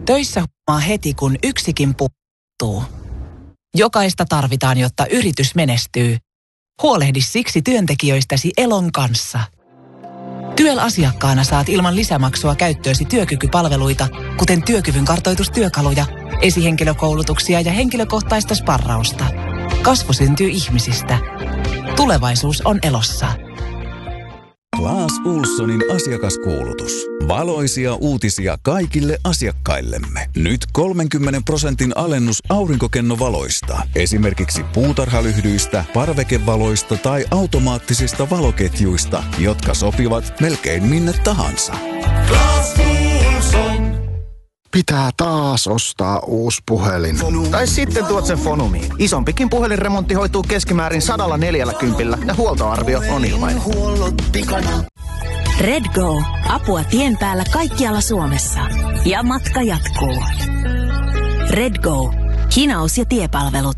Töissä huomaa heti, kun yksikin puuttuu. Jokaista tarvitaan, jotta yritys menestyy. Huolehdi siksi työntekijöistäsi Elon kanssa. TYEL-asiakkaana saat ilman lisämaksua käyttöösi työkykypalveluita, kuten työkyvyn kartoitustyökaluja, esihenkilökoulutuksia ja henkilökohtaista sparrausta. Kasvu syntyy ihmisistä. Tulevaisuus on Elossa. Clas Ohlsonin asiakaskuulutus. Valoisia uutisia kaikille asiakkaillemme. Nyt 30% alennus aurinkokennovaloista. Esimerkiksi puutarhalyhdyistä, parvekevaloista tai automaattisista valoketjuista, jotka sopivat melkein minne tahansa. Clas Ohlson. Pitää taas ostaa uusi puhelin. Tai sitten tuot sen Fonumiin. Isompikin puhelinremontti hoituu keskimäärin 140 ja huoltoarvio on ilmainen. Redgo. Apua tien päällä kaikkialla Suomessa. Ja matka jatkuu. Redgo. Hinaus ja tiepalvelut.